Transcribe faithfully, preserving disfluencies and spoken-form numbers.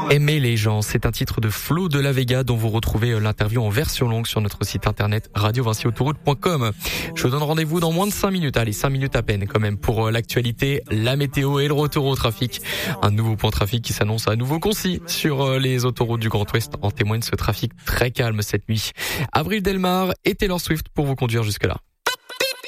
Aimer les gens, c'est un titre de Flo de la Vega dont vous retrouvez l'interview en version longue sur notre site internet radio vinci autoroute point com. Je vous donne rendez-vous dans moins de cinq minutes, allez cinq minutes à peine quand même pour l'actualité, la météo et le retour au trafic. Un nouveau point trafic qui s'annonce à nouveau concis sur les autoroutes du Grand Ouest. En témoigne ce trafic très calme cette nuit. Avril Delmar et Taylor Swift pour vous conduire jusque là.